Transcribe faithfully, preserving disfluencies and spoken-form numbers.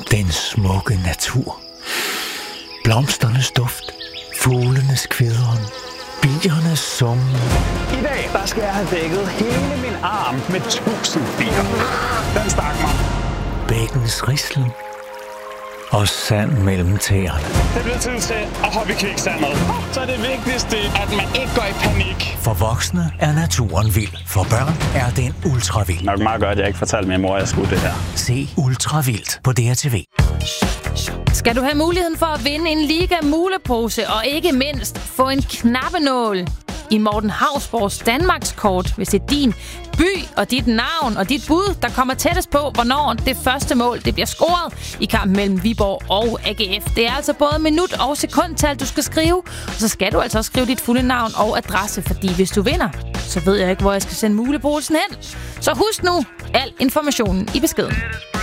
Den smukke natur. Blomsternes duft. Fuglenes kvidren. Biernes summen. I dag, der skal jeg have dækket hele min arm med tusind bier. Den stak mig. Bækkens rislen. Og sand mellem tæerne. Det bliver tid til at hoppe i kviksandet. Så er det vigtigste, at man ikke går i panik. For voksne er naturen vild. For børn er den ultravild. Nok meget godt, at jeg ikke fortalte min mor, at jeg skulle det her. Se Ultravildt på D R T V. Skal du have muligheden for at vinde en Liga mulepose og ikke mindst få en knappenål i Morten Hausborgs Danmarkskort, hvis det er din by og dit navn og dit bud, der kommer tættest på, hvornår det første mål det bliver scoret i kampen mellem Viborg og A G F. Det er altså både minut og sekundtal, du skal skrive, og så skal du altså også skrive dit fulde navn og adresse, fordi hvis du vinder, så ved jeg ikke, hvor jeg skal sende muleposen hen. Så husk nu al informationen i beskeden.